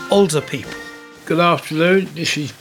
older people. Good afternoon, this is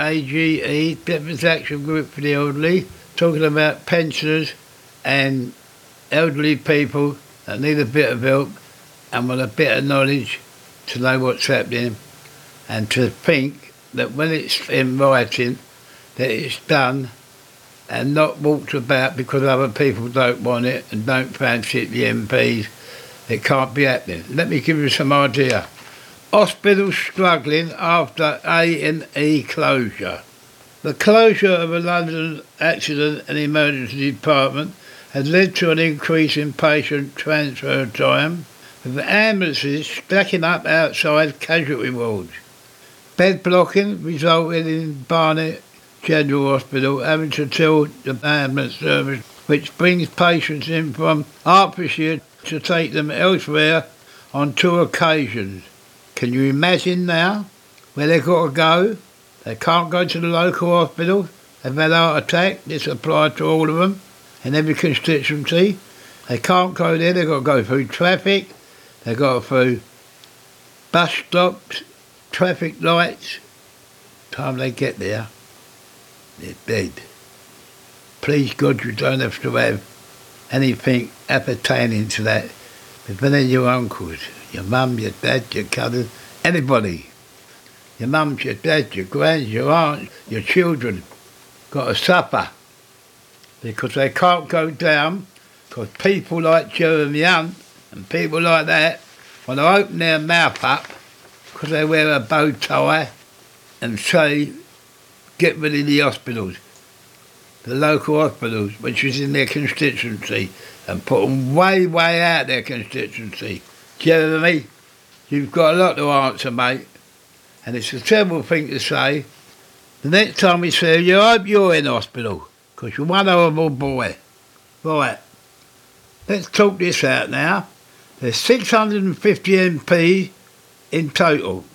BAGE, Deptford Action Group for the Elderly, talking about pensioners and elderly people that need a bit of help and want a bit of knowledge to know what's happening, and to think that when it's in writing that it's done and not walked about because other people don't want it and don't fancy it, the MPs. It can't be happening. Let me give you some idea. Hospitals struggling after A&E closure. The closure of a London accident and emergency department has led to an increase in patient transfer time, with ambulances stacking up outside casualty wards. Bed blocking resulted in Barnet General Hospital having to tell the ambulance service, which brings patients in from Hertfordshire to take them elsewhere on 2 occasions. Can you imagine now where they've got to go? They can't go to the local hospital. They've had a heart attack. This applies to all of them in every constituency. They can't go there. They've got to go through traffic. They've got to go through bus stops, traffic lights. Time they get there, they're dead. Please God, you don't have to have anything appertaining to that. With any of your uncles, your mum, your dad, your cousin, anybody. Your mums, your dad, your grands, your aunts, your children got to suffer because they can't go down because people like Jeremy Hunt and people like that want to open their mouth up because they wear a bow tie and say, get rid of the hospitals, the local hospitals, which is in their constituency, and put them way, way out their constituency. Jeremy, you've got a lot to answer, mate, and it's a terrible thing to say. The next time we see you, I hope you're in hospital, because you're one horrible boy. Right, let's talk this out now. There's 650 MPs in total.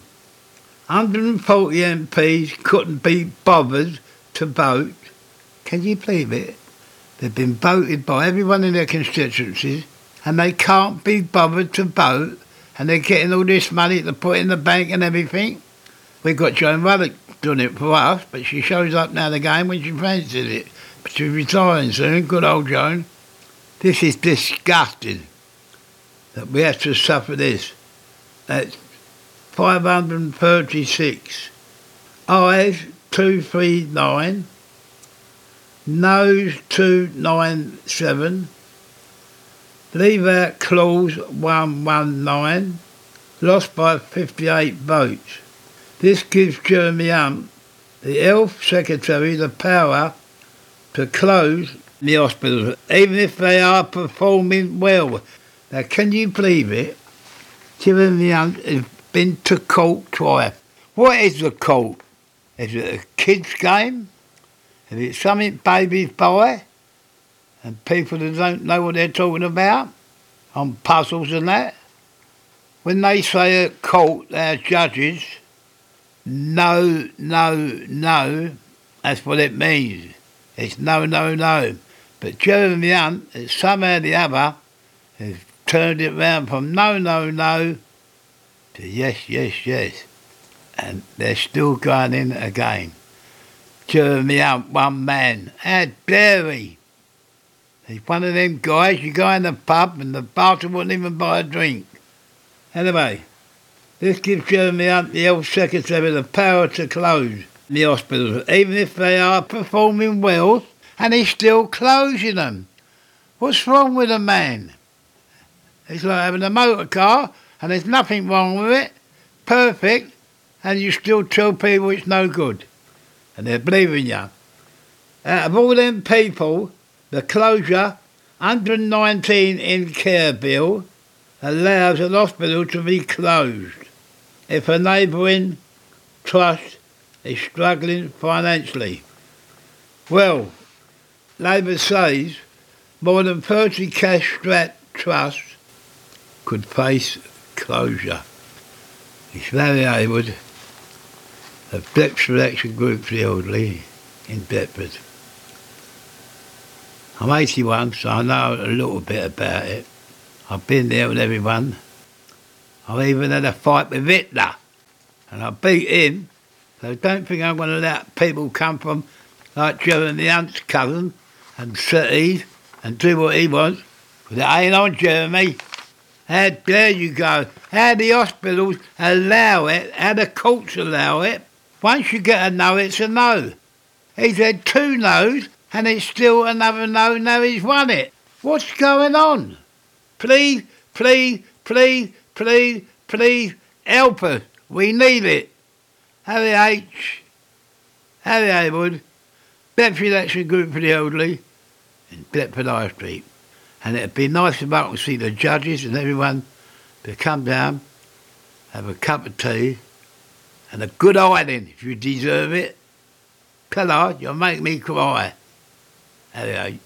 140 MPs couldn't be bothered to vote. Can you believe it? They've been voted by everyone in their constituencies and they can't be bothered to vote, and they're getting all this money to put in the bank and everything. We've got Joan Ruddock doing it for us, but she shows up now and again when she fancies it. But she's retiring soon, good old Joan. This is disgusting that we have to suffer this. That's 536. Ayes 239. Noes 297. Leave out clause 119. Lost by 58 votes. This gives Jeremy Hunt, the Health Secretary, the power to close the hospitals, even if they are performing well. Now, can you believe it? Jeremy Hunt has been to court twice. What is the court? Is it a kid's game? Is it something babies buy? And people that don't know what they're talking about? On puzzles and that? When they say at court, our judges, no, no, no, that's what it means. It's no, no, no. But Jeremy Hunt, somehow or the other, has turned it round from no, no, no to yes, yes, yes. And they're still going in again. Jeremy Hunt, one man. How dare he? He's one of them guys, you go in the pub and the bartender wouldn't even buy a drink. Anyway, this gives Jeremy Hunt, the Health Secretary, the power to close the hospitals, even if they are performing well, and he's still closing them. What's wrong with a man? It's like having a motor car and there's nothing wrong with it, perfect, and you still tell people it's no good. And they're believing you. Out of all them people, the closure, 119 in care bill, allows an hospital to be closed if a neighbouring trust is struggling financially. Well, Labour says more than 30 cash-strapped trusts could face closure. It's Larry Hayward of Deptford Action Group for the Elderly in Deptford. I'm 81, so I know a little bit about it. I've been there with everyone. I've even had a fight with Hitler. and I beat him. So don't think I'm going to let people come from like Jeremy Hunt's cousin and cities and do what he wants. Because it ain't on, Jeremy. How dare you go? How the hospitals allow it, how the courts allow it. Once you get a no, it's a no. He's had 2 no's and it's still another no, now he's won it. What's going on? Please, please, please, please, please help us. We need it. Harry H. Harry Haywood, Bedford Election Group for the Elderly in Bedford High Street. And it'd be nice if I could see the judges and everyone to come down, have a cup of tea and a good ironing if you deserve it. Collard, you'll make me cry. Harry H.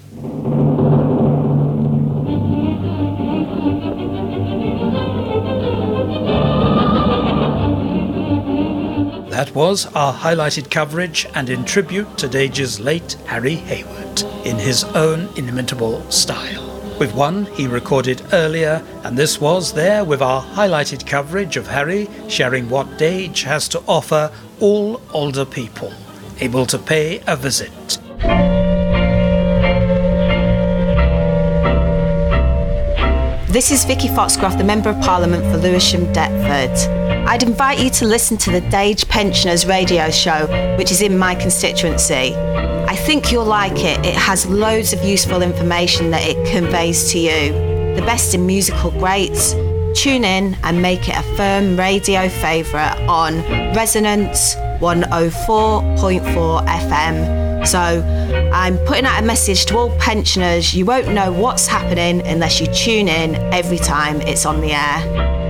That was our highlighted coverage, and in tribute to Dage's late Harry Haywood, in his own inimitable style. With one he recorded earlier, and this was there with our highlighted coverage of Harry sharing what Dage has to offer all older people able to pay a visit. This is Vicky Foxcroft, the Member of Parliament for Lewisham Deptford. I'd invite you to listen to the Dage Pensioners radio show, which is in my constituency. I think you'll like it. It has loads of useful information that it conveys to you. The best in musical greats. Tune in and make it a firm radio favourite on Resonance 104.4 FM. So I'm putting out a message to all pensioners. You won't know what's happening unless you tune in every time it's on the air.